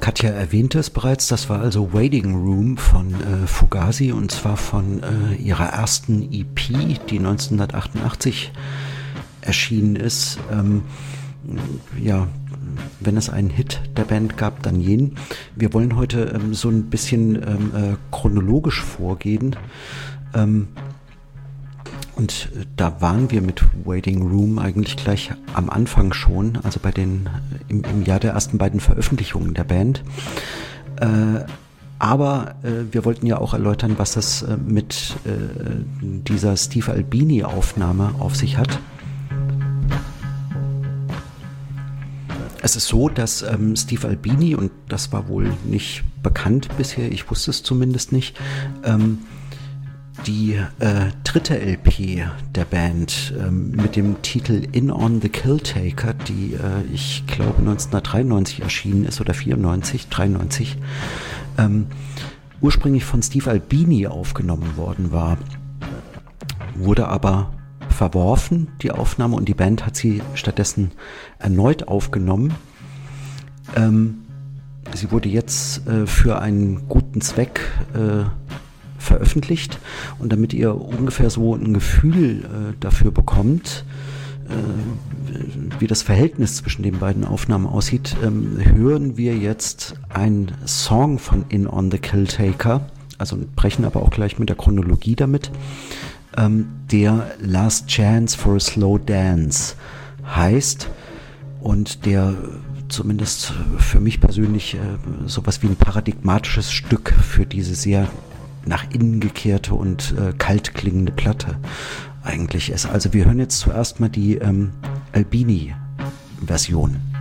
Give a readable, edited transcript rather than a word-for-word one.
Katja erwähnte es bereits, das war also Waiting Room von Fugazi, und zwar von ihrer ersten EP, die 1988 erschienen ist. Ja, wenn es einen Hit der Band gab, dann jenen. Wir wollen heute so ein bisschen chronologisch vorgehen. Und da waren wir mit Waiting Room eigentlich gleich am Anfang schon, also bei im Jahr der ersten beiden Veröffentlichungen der Band. Aber wir wollten ja auch erläutern, was das mit dieser Steve Albini-Aufnahme auf sich hat. Es ist so, dass Steve Albini, und das war wohl nicht bekannt bisher, ich wusste es zumindest nicht, die dritte LP der Band mit dem Titel In on the Killtaker, die ich glaube 1993 erschienen ist oder 93, ursprünglich von Steve Albini aufgenommen worden war, wurde aber verworfen, die Aufnahme, und die Band hat sie stattdessen erneut aufgenommen. Sie wurde jetzt für einen guten Zweck veröffentlicht, und damit ihr ungefähr so ein Gefühl dafür bekommt, wie das Verhältnis zwischen den beiden Aufnahmen aussieht, hören wir jetzt einen Song von In on the Killtaker, also brechen aber auch gleich mit der Chronologie damit, der Last Chance for a Slow Dance heißt und der zumindest für mich persönlich sowas wie ein paradigmatisches Stück für diese sehr nach innen gekehrte und kalt klingende Platte eigentlich ist. Also wir hören jetzt zuerst mal die Albini-Version.